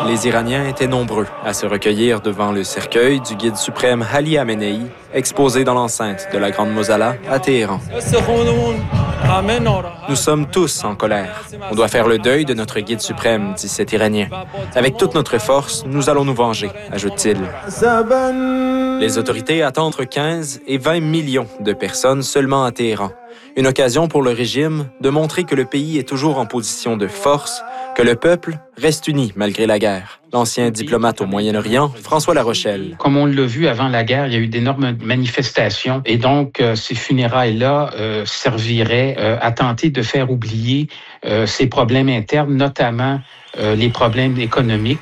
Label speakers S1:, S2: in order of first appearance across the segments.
S1: les Iraniens étaient nombreux à se recueillir devant le cercueil du guide suprême Ali Khamenei, exposé dans l'enceinte de la Grande Mosala à Téhéran. Nous sommes tous en colère. On doit faire le deuil de notre guide suprême, dit cet Iranien. Avec toute notre force, nous allons nous venger, ajoute-t-il. Les autorités attendent entre 15 et 20 millions de personnes seulement à Téhéran. Une occasion pour le régime de montrer que le pays est toujours en position de force, que le peuple reste uni malgré la guerre. L'ancien diplomate au Moyen-Orient, François Larochelle.
S2: Comme on l'a vu avant la guerre, il y a eu d'énormes manifestations et donc ces funérailles-là serviraient à tenter de faire oublier ces problèmes internes, notamment les problèmes économiques.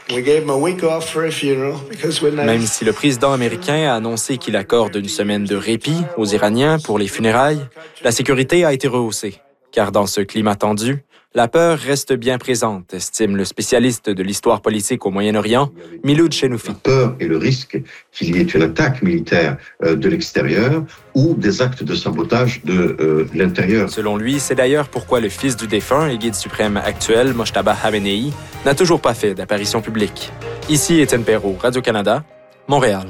S1: Même si le président américain a annoncé qu'il accorde une semaine de répit aux Iraniens pour les funérailles, la sécurité a été rehaussée. Car dans ce climat tendu, la peur reste bien présente, estime le spécialiste de l'histoire politique au Moyen-Orient, Miloud Chenoufi.
S3: La peur et le risque qu'il y ait une attaque militaire de l'extérieur ou des actes de sabotage de l'intérieur.
S1: Selon lui, c'est d'ailleurs pourquoi le fils du défunt et guide suprême actuel, Mojtaba Khamenei, n'a toujours pas fait d'apparition publique. Ici Étienne Perrault, Radio-Canada, Montréal.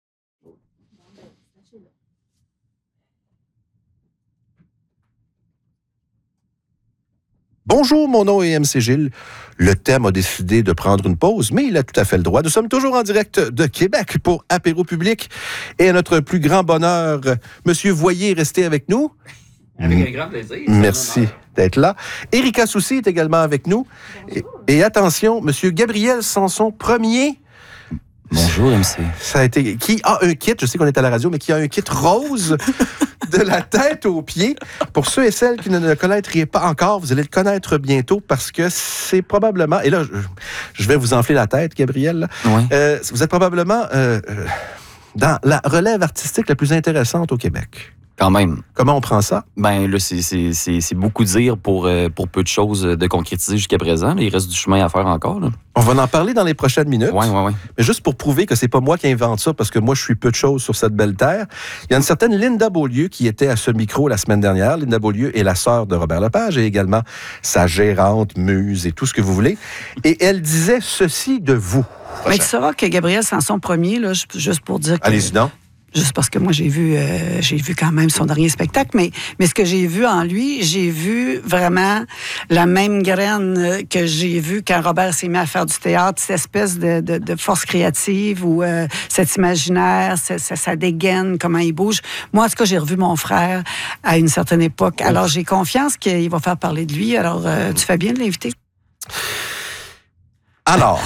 S4: Bonjour, mon nom est MC Gilles. Le thème a décidé de prendre une pause, mais il a tout à fait le droit. Nous sommes toujours en direct de Québec pour Apéro Public. Et à notre plus grand bonheur, Monsieur Voyer, restez avec nous.
S5: Avec un grand plaisir.
S4: Merci d'être là. Erika Soucy est également avec nous. Et attention, Monsieur Gabriel Sanson, premier.
S6: Bonjour, MC.
S4: Ça a été... Qui a un kit, je sais qu'on est à la radio, mais qui a un kit rose de la tête aux pieds. Pour ceux et celles qui ne le connaîtraient pas encore, vous allez le connaître bientôt parce que c'est probablement... Et là, je vais vous enfler la tête, Gabriel.
S6: Oui.
S4: Vous êtes probablement dans la relève artistique la plus intéressante au Québec.
S6: Quand même.
S4: Comment on prend ça?
S6: Ben là, c'est beaucoup dire pour peu de choses de concrétiser jusqu'à présent. Là, il reste du chemin à faire encore. Là.
S4: On va en parler dans les prochaines minutes.
S6: Oui.
S4: Mais juste pour prouver que c'est pas moi qui invente ça, parce que moi, je suis peu de choses sur cette belle terre, il y a une certaine Linda Beaulieu qui était à ce micro la semaine dernière. Linda Beaulieu est la sœur de Robert Lepage et également sa gérante, muse et tout ce que vous voulez. Et elle disait ceci de vous.
S7: Mais tu sauras que Gabriel Sanson premier, là, juste pour dire que...
S4: Allez-y donc.
S7: Juste parce que moi, j'ai vu quand même son dernier spectacle, mais ce que j'ai vu en lui, j'ai vu vraiment la même graine que j'ai vu quand Robert s'est mis à faire du théâtre, cette espèce de force créative ou cet imaginaire, sa dégaine, comment il bouge. Moi, en tout cas, j'ai revu mon frère à une certaine époque. Alors, j'ai confiance qu'il va faire parler de lui. Alors, tu fais bien de l'inviter.
S4: Alors,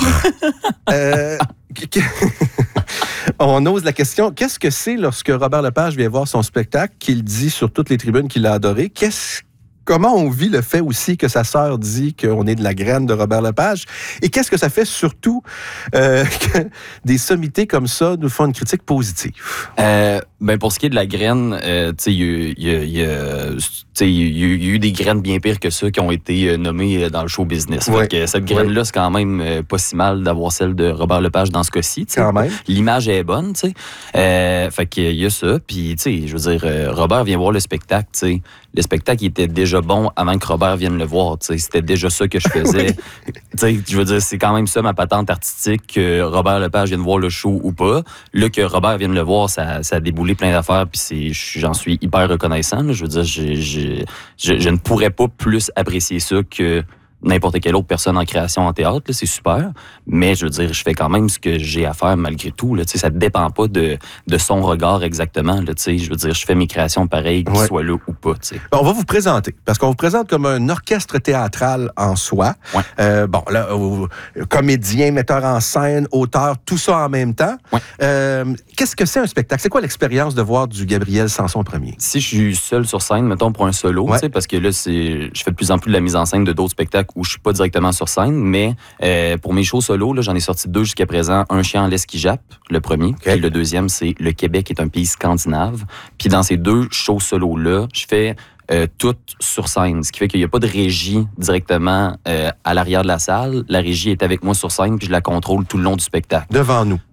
S4: on ose la question, qu'est-ce que c'est lorsque Robert Lepage vient voir son spectacle, qu'il dit sur toutes les tribunes qu'il a adoré? Comment on vit le fait aussi que sa sœur dit qu'on est de la graine de Robert Lepage? Et qu'est-ce que ça fait surtout que des sommités comme ça nous font une critique positive?
S6: Ben pour ce qui est de la graine, il y a eu des graines bien pires que ça qui ont été nommées dans le show business.
S4: Ouais.
S6: Fait que cette graine-là, c'est quand même pas si mal d'avoir celle de Robert Lepage dans ce cas-ci. T'sais.
S4: Quand même.
S6: L'image est bonne, tu sais. Fait qu'il y a ça. Puis, tu sais, je veux dire, Robert vient voir le spectacle, tu sais. Le spectacle, il était déjà bon avant que Robert vienne le voir, tu sais. C'était déjà ça que je faisais. Tu sais, je veux dire, c'est quand même ça ma patente artistique, que Robert Lepage vienne voir le show ou pas. Là, que Robert vienne le voir, ça a déboulé plein d'affaires, puis j'en suis hyper reconnaissant. Là. Je veux dire, je ne pourrais pas plus apprécier ça que n'importe quelle autre personne en création en théâtre, là, c'est super. Mais je veux dire, je fais quand même ce que j'ai à faire malgré tout. Là, ça ne dépend pas de son regard exactement. Là, je veux dire, je fais mes créations pareilles, qu'ils soient là ou pas. T'sais.
S4: On va vous présenter, parce qu'on vous présente comme un orchestre théâtral en soi.
S6: Ouais.
S4: Comédien, metteur en scène, auteur, tout ça en même temps.
S6: Ouais.
S4: Qu'est-ce que c'est un spectacle? C'est quoi l'expérience de voir du Gabriel Sanson premier?
S6: Si je suis seul sur scène, mettons pour un solo, parce que là, je fais de plus en plus de la mise en scène de d'autres spectacles où je suis pas directement sur scène, mais pour mes shows solo, là, j'en ai sorti 2 jusqu'à présent. Un chien en laisse qui jappe, le premier, puis le deuxième, c'est Le Québec est un pays scandinave. Puis dans ces 2 shows solo-là, je fais tout sur scène, ce qui fait qu'il n'y a pas de régie directement à l'arrière de la salle. La régie est avec moi sur scène, puis je la contrôle tout le long du spectacle.
S4: Devant nous.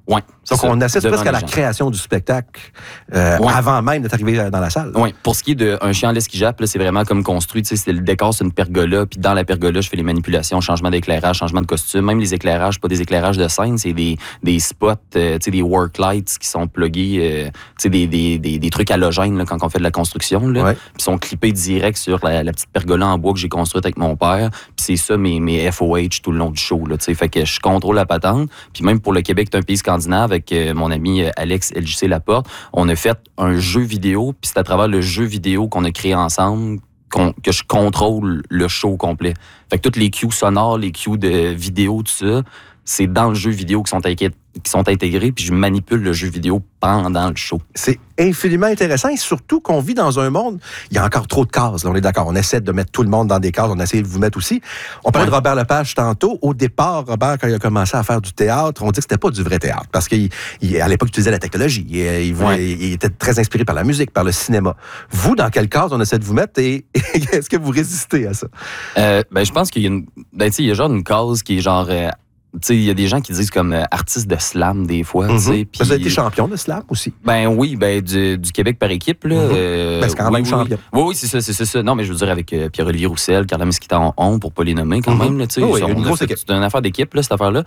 S6: Oui.
S4: Donc, on assiste presque à la création du spectacle avant même d'être arrivé dans la salle.
S6: Oui. Pour ce qui est d'un chien en laisse qui jappe, là, c'est vraiment comme construit. C'est le décor, c'est une pergola. Puis dans la pergola, je fais les manipulations, changement d'éclairage, changement de costume. Même les éclairages, pas des éclairages de scène, c'est des spots, des work lights qui sont plugués, des trucs halogènes là, quand on fait de la construction. Là. Puis sont clippés direct sur la petite pergola en bois que j'ai construite avec mon père. Puis c'est ça mes FOH tout le long du show. Là, fait que je contrôle la patente. Puis même pour le Québec, c'est un pays scandinave avec mon ami Alex LJC Laporte, on a fait un jeu vidéo, puis c'est à travers le jeu vidéo qu'on a créé ensemble que je contrôle le show complet. Fait que toutes les cues sonores, les cues de vidéo, tout ça, c'est dans le jeu vidéo qui sont intégrés, puis je manipule le jeu vidéo pendant le show.
S4: C'est infiniment intéressant et surtout qu'on vit dans un monde, il y a encore trop de cases, là, on est d'accord. On essaie de mettre tout le monde dans des cases, on essaie de vous mettre aussi. On parlait de Robert Lepage tantôt. Au départ, Robert, quand il a commencé à faire du théâtre, on dit que c'était pas du vrai théâtre parce qu'à l'époque, il utilisait la technologie. Il était très inspiré par la musique, par le cinéma. Vous, dans quelle case on essaie de vous mettre et est-ce que vous résistez à ça?
S6: Je pense qu'il y a il y a genre une case qui est genre... il y a des gens qui disent comme artiste de slam des fois. Vous avez
S4: été champion de slam aussi?
S6: Oui, du Québec par équipe. Là,
S4: c'est quand même champion.
S6: Oui, c'est ça. Non, mais je veux dire avec Pierre-Olivier Roussel, Carla Mesquita en on, pour pas les nommer quand même. Là, c'est une affaire d'équipe, là, cette affaire-là.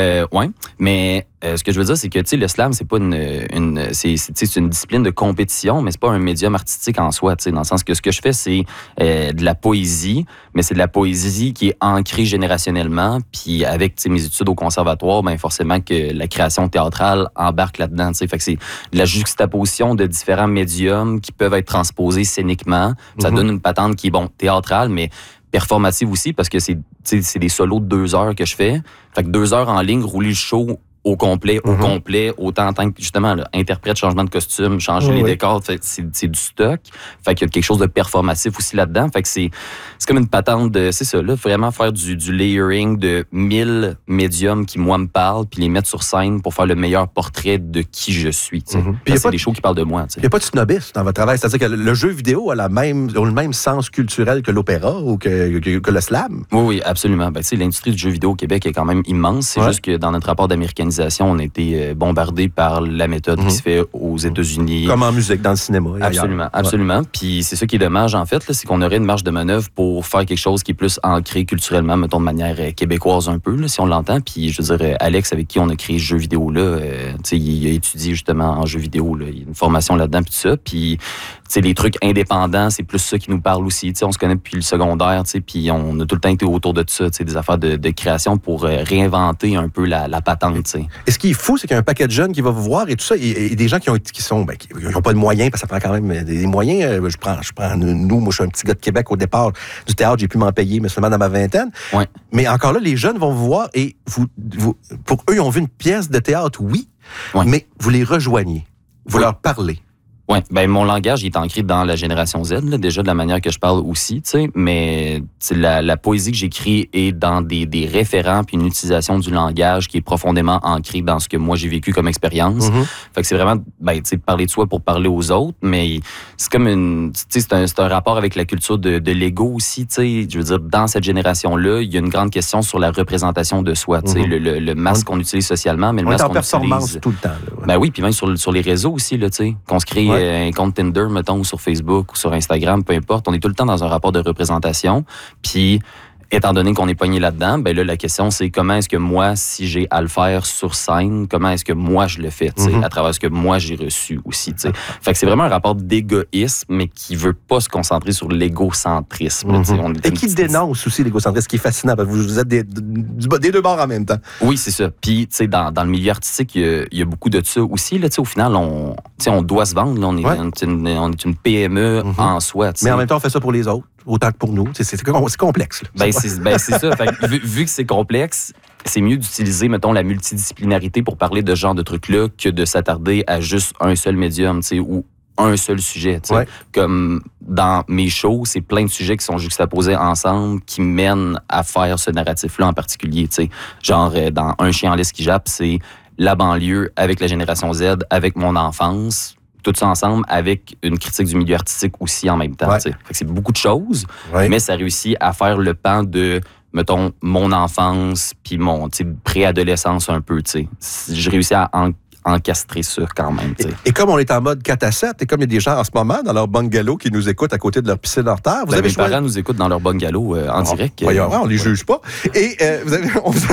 S6: Mais ce que je veux dire, c'est que le slam, c'est pas c'est une discipline de compétition, mais c'est pas un médium artistique en soi. Dans le sens que ce que je fais, c'est de la poésie, mais c'est de la poésie qui est ancrée générationnellement. Puis avec mes études au conservatoire, forcément que la création théâtrale embarque là-dedans. Fait que c'est de la juxtaposition de différents médiums qui peuvent être transposés scéniquement. Ça donne une patente qui est, théâtrale, mais performative aussi, parce que c'est des solos de 2 heures que je fais. Fait que 2 heures en ligne, rouler le show au complet, autant en tant que, justement, là, interprète, changement de costume, changer les décors, c'est du stock. Fait qu'il y a quelque chose de performatif aussi là-dedans. Fait que c'est comme une patente de, c'est ça, là, vraiment faire du layering de 1000 médiums qui, moi, me parlent, puis les mettre sur scène pour faire le meilleur portrait de qui je suis. Puis c'est des shows qui parlent de moi.
S4: Il n'y a pas de snobisme dans votre travail. C'est-à-dire que le jeu vidéo a le même sens culturel que l'opéra ou que le slam.
S6: Oui, absolument. L'industrie du jeu vidéo au Québec est quand même immense. C'est juste que dans notre rapport d'américanisation, on a été bombardé par la méthode qui se fait aux États-Unis.
S4: Comme en musique, dans le cinéma.
S6: Absolument. Puis c'est ça qui est dommage, en fait, là, c'est qu'on aurait une marge de manœuvre pour faire quelque chose qui est plus ancré culturellement, mettons de manière québécoise un peu, là, si on l'entend. Puis je veux dire, Alex, avec qui on a créé ce jeu vidéo-là, il a étudié justement en jeu vidéo. Là, il y a une formation là-dedans, puis tout ça. Puis les trucs indépendants, c'est plus ça qui nous parle aussi. On se connaît depuis le secondaire, puis on a tout le temps été autour de ça, des affaires de création pour réinventer un peu la patente.
S4: Et ce qui est fou, c'est qu'il y a un paquet de jeunes qui va vous voir et tout ça, et des gens qui n'ont pas de moyens, parce que ça prend quand même des moyens. Je prends nous, moi je suis un petit gars de Québec au départ du théâtre, j'ai pu m'en payer, mais seulement dans ma vingtaine. Ouais. Mais encore là, les jeunes vont vous voir et pour eux, ils ont vu une pièce de théâtre, mais vous les rejoignez, vous leur parlez.
S6: Oui, mon langage il est ancré dans la génération Z, là, déjà de la manière que je parle aussi, mais la poésie que j'écris est dans des référents puis une utilisation du langage qui est profondément ancrée dans ce que moi j'ai vécu comme expérience. Fait que c'est vraiment parler de soi pour parler aux autres, mais c'est comme c'est un rapport avec la culture de l'ego aussi, je veux dire dans cette génération-là, il y a une grande question sur la représentation de soi, le masque qu'on utilise socialement, mais le masque qu'on utilise
S4: performance tout le temps. Là,
S6: oui, puis même sur les réseaux aussi là, qu'on se crée un compte Tinder, mettons, ou sur Facebook ou sur Instagram, peu importe. On est tout le temps dans un rapport de représentation. Puis, étant donné qu'on est pogné là-dedans, là, la question, c'est comment est-ce que moi, si j'ai à le faire sur scène, comment est-ce que moi, je le fais, à travers ce que moi, j'ai reçu aussi, Fait que c'est vraiment un rapport d'égoïsme, mais qui veut pas se concentrer sur l'égocentrisme.
S4: Et qui dénonce aussi l'égocentrisme, ce qui est fascinant, parce que vous êtes des deux bords en même temps.
S6: Oui, c'est ça. Puis, dans le milieu artistique, il y a beaucoup de ça aussi. Là, au final, on doit se vendre. Là, on est une PME en soi.
S4: Mais en même temps, on fait ça pour les autres. Autant que pour nous. C'est complexe.
S6: C'est ça. Fait que, vu que c'est complexe, c'est mieux d'utiliser, mettons, la multidisciplinarité pour parler de ce genre de trucs-là que de s'attarder à juste un seul médium, ou un seul sujet. Comme dans mes shows, c'est plein de sujets qui sont juxtaposés ensemble qui mènent à faire ce narratif-là en particulier. Genre, dans Un chien en laisse qui jappe, c'est la banlieue avec la génération Z, avec mon enfance. Tout ça ensemble avec une critique du milieu artistique aussi en même temps. Fait que c'est beaucoup de choses, mais ça réussit à faire le pan de, mettons, mon enfance puis mon préadolescence un peu. Je réussis à encastrer ça quand même.
S4: Et comme on est en mode 4 à 7, et comme il y a des gens en ce moment dans leur bungalow qui nous écoutent à côté de leur piscine hors terre,
S6: mes parents nous écoutent dans leur bungalow en direct.
S4: Voyons, on les juge pas. Et on vous